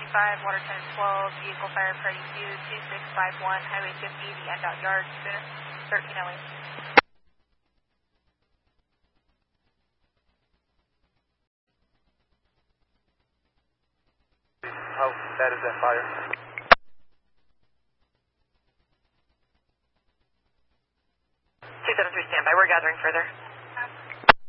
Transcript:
5, water 1012, vehicle fire party 2651, highway 50, the NDOT yard, 1308. How bad is that fire? Standby. We're gathering further.